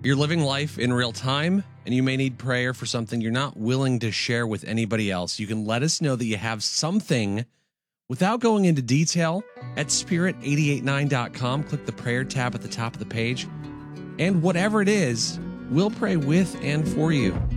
You're living life in real time, and you may need prayer for something you're not willing to share with anybody else. You can let us know that you have something without going into detail at spirit889.com. Click the prayer tab at the top of the page. And whatever it is, we'll pray with and for you.